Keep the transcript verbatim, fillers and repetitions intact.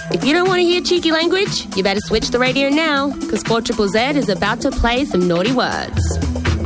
If you don't want to hear cheeky language, you better switch the radio now, because four Z Z Z is about to play some naughty words.